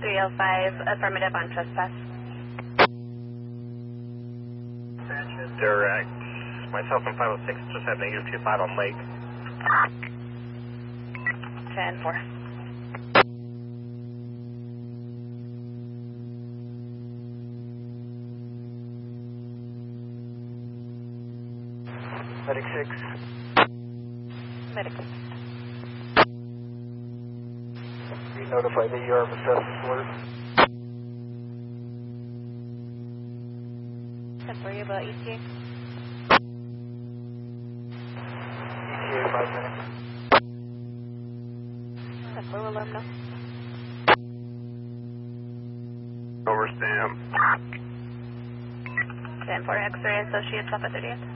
305, affirmative on trespass. Direct. Myself and 506 just had -25 on Lake. 10-4. Medic 6. Medic 6. We notify the ER of assessment alert. 10-4, about ETA. ETA 5 minutes. 10-4, we'll let them know. Over stamp. 10-4, X-ray associates up at 30th.